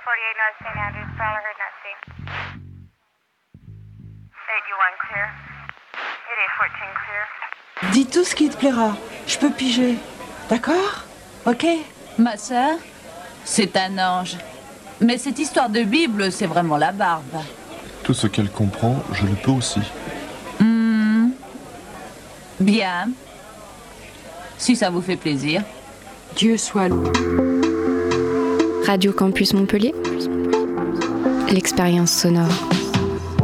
48 North St. Andrews, Prowler heard not seen. 81 clear. 8814 clear. Dis tout ce qui te plaira. Je peux piger. D'accord? Ok? Ma sœur, c'est un ange. Mais cette histoire de Bible, c'est vraiment la barbe. Tout ce qu'elle comprend, je le peux aussi. Bien. Si ça vous fait plaisir. Dieu soit loué. Radio Campus Montpellier, l'expérience sonore.